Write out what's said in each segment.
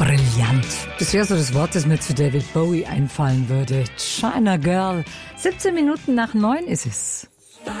Brillant. Das wäre so das Wort, das mir zu David Bowie einfallen würde. China Girl. 17 Minuten nach 9 ist es.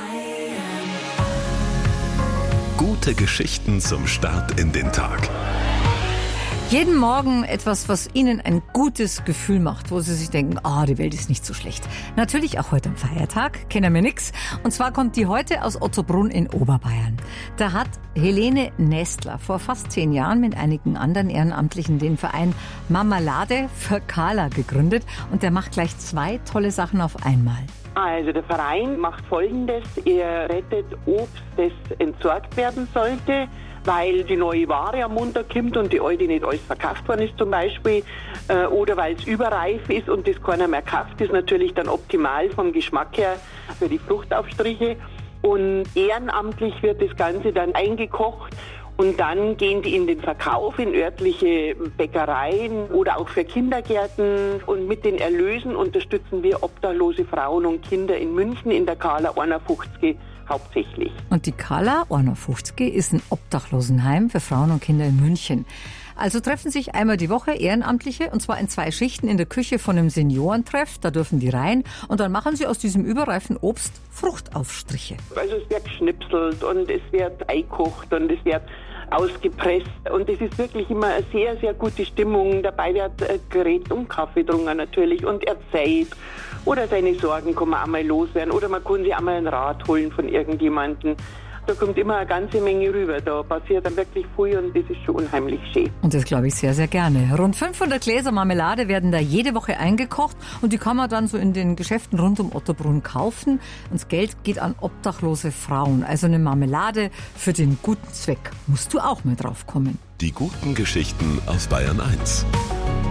Gute Geschichten zum Start in den Tag. Jeden Morgen etwas, was Ihnen ein gutes Gefühl macht, wo Sie sich denken, die Welt ist nicht so schlecht. Natürlich auch heute am Feiertag, kennen wir nix. Und zwar kommt die heute aus Ottobrunn in Oberbayern. Da hat Helene Nestler vor fast 10 Jahren mit einigen anderen Ehrenamtlichen den Verein Marmelade für Carla gegründet. Und der macht gleich 2 tolle Sachen auf einmal. Also der Verein macht Folgendes, er rettet Obst, das entsorgt werden sollte, weil die neue Ware am Montag kommt und die alte nicht alles verkauft worden ist zum Beispiel, oder weil es überreif ist und das keiner mehr kauft, ist natürlich dann optimal vom Geschmack her für die Fruchtaufstriche. Und ehrenamtlich wird das Ganze dann eingekocht. Und dann gehen die in den Verkauf in örtliche Bäckereien oder auch für Kindergärten. Und mit den Erlösen unterstützen wir obdachlose Frauen und Kinder in München in der Carla 51 hauptsächlich. Und die Carla 51 ist ein Obdachlosenheim für Frauen und Kinder in München. Also treffen sich einmal die Woche Ehrenamtliche, und zwar in 2 Schichten in der Küche von einem Seniorentreff. Da dürfen die rein und dann machen sie aus diesem überreifen Obst Fruchtaufstriche. Also es wird geschnipselt und es wird eingekocht und es wird ausgepresst und es ist wirklich immer eine sehr, sehr gute Stimmung. Dabei wird geredet um Kaffee getrunken natürlich und erzählt oder seine Sorgen kann man einmal loswerden oder man kann sich einmal einen Rat holen von irgendjemandem. Da kommt immer eine ganze Menge rüber. Da passiert dann wirklich viel und das ist schon unheimlich schön. Und das glaube ich sehr, sehr gerne. Rund 500 Gläser Marmelade werden da jede Woche eingekocht und die kann man dann so in den Geschäften rund um Ottobrunn kaufen. Und das Geld geht an obdachlose Frauen. Also eine Marmelade für den guten Zweck. Musst du auch mal drauf kommen. Die guten Geschichten aus Bayern 1.